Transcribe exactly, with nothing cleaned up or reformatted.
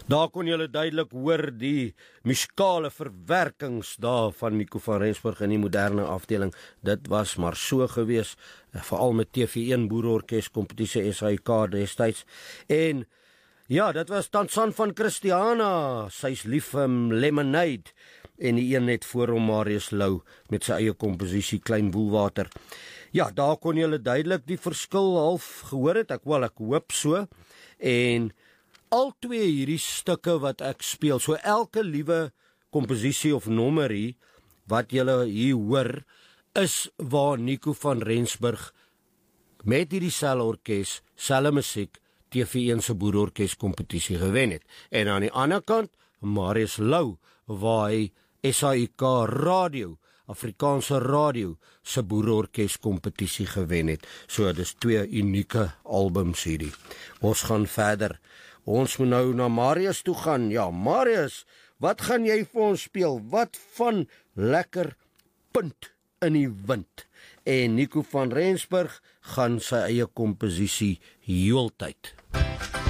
Daar kon julle duidelik hoor die musikale verwerkings daar van Nico van Rensburg in die moderne afdeling. Dit was maar so gewees, veral met T V een Boerorkes kompetisie S A I K destyds. En ja, dit was Tansan van Christiana, sy's lief vir Lemonade, en die een net voor hom Marius Lou met sy eie komposisie Klein Boelwater. Ja, daar kon julle duidelik die verskil half gehoor het, ek wel, ek hoop so, en al twee hierdie stukke wat ek speel, so elke liewe komposisie of nommerie wat julle hier hoor, is waar Nico van Rensburg met hierdie selfe orkes, selfe musiek, T V een se Boerorkes kompetisie gewen het. En aan die ander kant, Marius Lou, waar hy S A I K Radio, Afrikaanse Radio, se Boerorkes kompetisie gewen het. So, dis twee unieke albums hierdie. Ons gaan verder. Ons moet nou na Marius toe gaan. Ja, Marius, wat gaan jy vir ons speel? Wat van lekker punt in die wind? En Nico van Rensburg gaan sy eie komposisie Heeltyd.